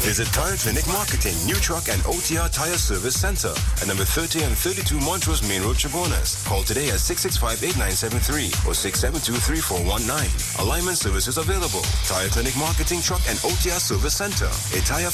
Visit Tire Clinic Marketing, New Truck and OTR Tire Service Center at number 30 and 32 Montrose Main Road, Chabonas. Call today at 665-8973 or 672-3419. Alignment services available. Tire Clinic Marketing, Truck and OTR Service Center. A tire